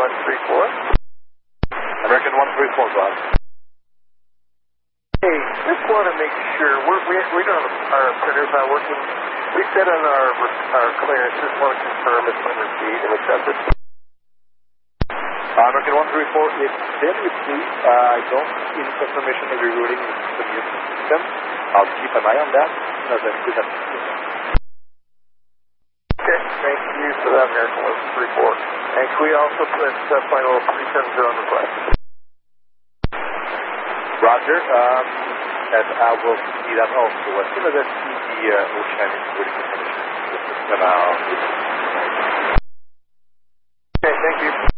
134. American 134, go ahead. Hey, just want to make sure, we don't, our printer's not working. We said on our clearance, just want to confirm it's been received and accepted. American 134, it's been received. I don't see any confirmation of rerouting the new system. I'll keep an eye on that as I see that. Okay, thank you for that, American 134. And can we also put final 370 on request? Roger, and I will see that also. As soon as I see the oceanic rerouting information, the system, I'll... Okay, thank you.